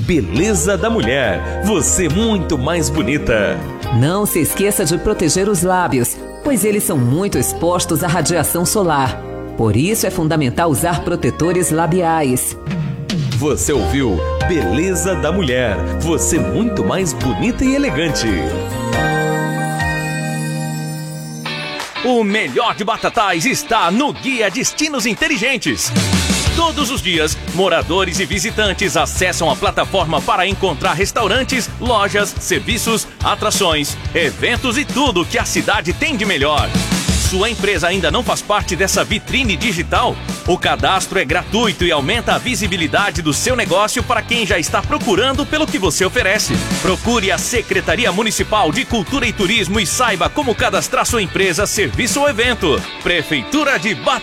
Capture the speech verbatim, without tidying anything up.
Beleza da Mulher, você muito mais bonita. Não se esqueça de proteger os lábios, pois eles são muito expostos à radiação solar. Por isso é fundamental usar protetores labiais. Você ouviu Beleza da Mulher, você muito mais bonita e elegante. O melhor de Batatais está no Guia Destinos Inteligentes. Todos os dias, moradores e visitantes acessam a plataforma para encontrar restaurantes, lojas, serviços, atrações, eventos e tudo que a cidade tem de melhor. Sua empresa ainda não faz parte dessa vitrine digital? O cadastro é gratuito e aumenta a visibilidade do seu negócio para quem já está procurando pelo que você oferece. Procure a Secretaria Municipal de Cultura e Turismo e saiba como cadastrar sua empresa, serviço ou evento. Prefeitura de Batatais.